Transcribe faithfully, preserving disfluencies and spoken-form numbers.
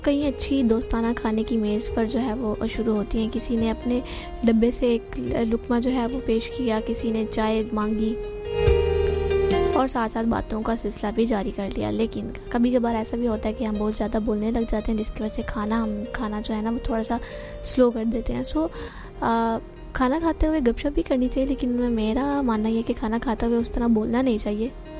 कई अच्छी दोस्ताना खाने की मेज़ पर जो है वो शुरू होती हैं। किसी ने अपने डब्बे से एक लुक़्मा जो है वो पेश किया, किसी ने चाय मांगी और साथ साथ बातों का सिलसिला भी जारी कर लिया। लेकिन कभी कभार ऐसा भी होता है कि हम बहुत ज़्यादा बोलने लग जाते हैं, जिसकी वजह से खाना हम खाना जो है ना वो थोड़ा सा स्लो कर देते हैं। सो आ, खाना खाते हुए गपशप भी करनी चाहिए, लेकिन मेरा मानना ये है कि खाना खाते हुए उस तरह बोलना नहीं चाहिए।